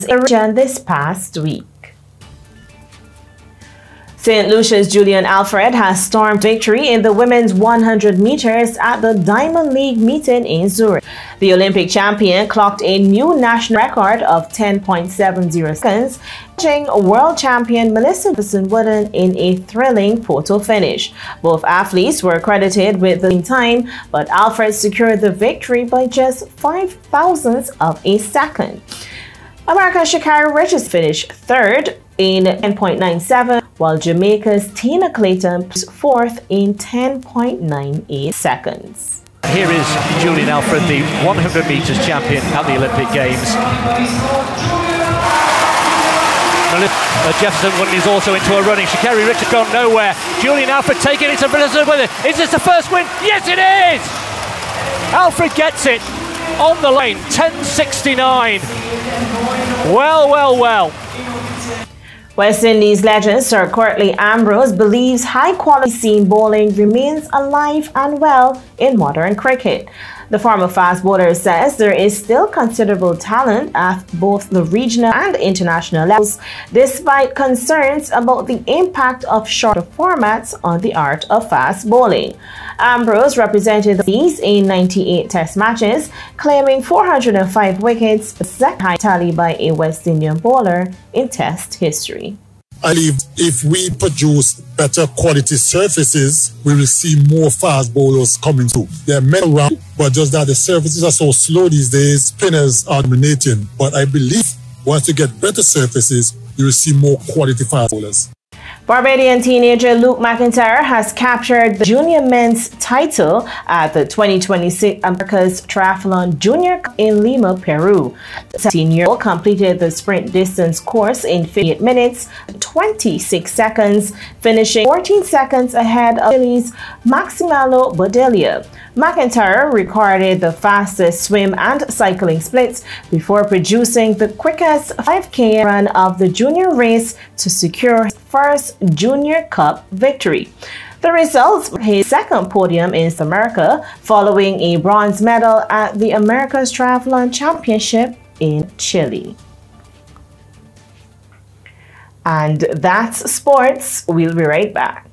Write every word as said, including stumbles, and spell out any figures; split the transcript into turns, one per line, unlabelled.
region this past week. Saint Lucia's Julian Alfred has stormed victory in the women's one hundred meters at the Diamond League meeting in Zurich. The Olympic champion clocked a new national record of ten point seven zero seconds, catching world champion Melissa Wooden in a thrilling photo finish. Both athletes were credited with the time, but Alfred secured the victory by just five thousandths of a second. America's Sha'Carri Richards finished third in ten point nine seven, while Jamaica's Tina Clayton was fourth in ten point nine eight seconds.
Here is Julian Alfred, the one hundred meters champion at the Olympic Games. Melissa Jefferson Wooden is also into her running. Sha'Carri Richards gone nowhere. Julian Alfred taking it to Melissa with it. Is this the first win? Yes, it is! Alfred gets it on the lane, ten sixty-nine. Well, well, well.
West Indies legend Sir Courtney Ambrose believes high-quality seam bowling remains alive and well in modern cricket. The former fast bowler says there is still considerable talent at both the regional and international levels, despite concerns about the impact of shorter formats on the art of fast bowling. Ambrose represented the Indies in ninety-eight test matches, claiming four hundred five wickets, the second highest tally by a West Indian bowler in test history.
I believe if we produce better quality surfaces, we will see more fast bowlers coming through. There are many around, but just that the surfaces are so slow these days, spinners are dominating. But I believe once you get better surfaces, you will see more quality fast bowlers.
Barbadian teenager Luke McIntyre has captured the junior men's title at the twenty twenty-six America's Triathlon Junior Cup in Lima, Peru. The seventeen-year-old completed the sprint distance course in fifty-eight minutes, twenty-six seconds, finishing fourteen seconds ahead of Chile's Maximiliano Bodelia. McIntyre recorded the fastest swim and cycling splits before producing the quickest five K run of the junior race to secure his first Junior Cup victory. The results were his second podium in South America, following a bronze medal at the America's Triathlon Championship in Chile. And that's sports. We'll be right back.